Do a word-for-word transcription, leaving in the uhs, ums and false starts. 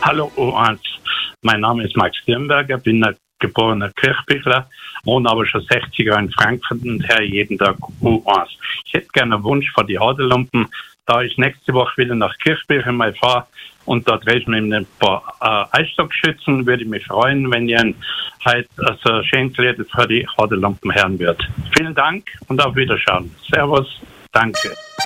Hallo U eins, mein Name ist Max Dirnberger, bin ein geborener Kirchbichler, wohne aber schon sechzig Jahre in Frankfurt und höre jeden Tag U eins. Ich hätte gerne einen Wunsch für die Hadelumpen, da ich nächste Woche wieder nach Kirchbirchen mal fahre und da drehe ich mir ein paar äh, Eisstockschützen, würde ich mich freuen, wenn ihr heute also ein schönes Lied für die Hadelumpen hören würdet. Vielen Dank und auf Wiederschauen. Servus, danke.